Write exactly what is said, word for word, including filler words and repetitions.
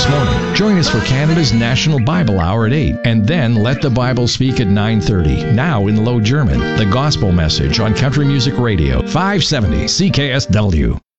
this morning. Join us for Canada's National Bible Hour at eight, and then Let the Bible Speak at nine thirty. Now in Low German, the gospel message on Country Music Radio, five seventy C K S W.